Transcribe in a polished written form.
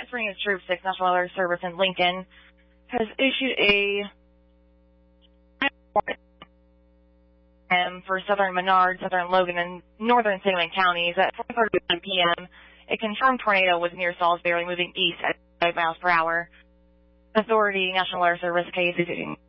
transferring its Troop 6 National Weather Service in Lincoln has issued a for southern Menard, southern Logan, and northern Salem counties. At 4:31 p.m., a confirmed tornado was near Salisbury, moving east at 5 miles per hour. Authority National Weather Service KC